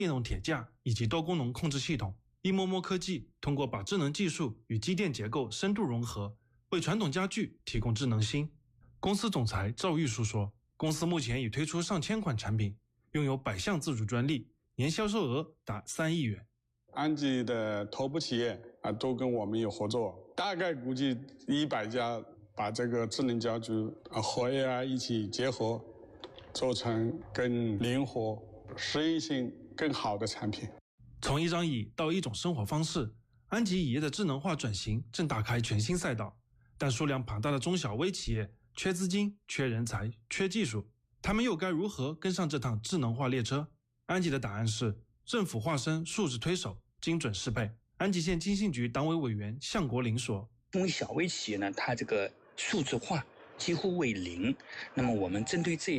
电动铁架以及多功能控制系统。一摸摸科技通过把智能技术与机电结构深度融合，为传统家具提供智能芯。公司总裁赵玉书说，公司目前已推出上千款产品，拥有100项自主专利，年销售额达3亿元。 安吉的头部企业都跟我们有合作，大概估计100家把这个智能家居和 AI 一起结合，做成更灵活、适应性更好的产品。 从一张椅到一种生活方式，安吉椅业的智能化转型正打开全新赛道。但数量庞大的中小微企业缺资金、缺人才、缺技术，他们又该如何跟上这趟智能化列车？安吉的答案是政府化身数字推手，精准适配。安吉县经信局党委委员向国林说， 中小微企业呢，它这个数字化几乎为零，那么我们针对这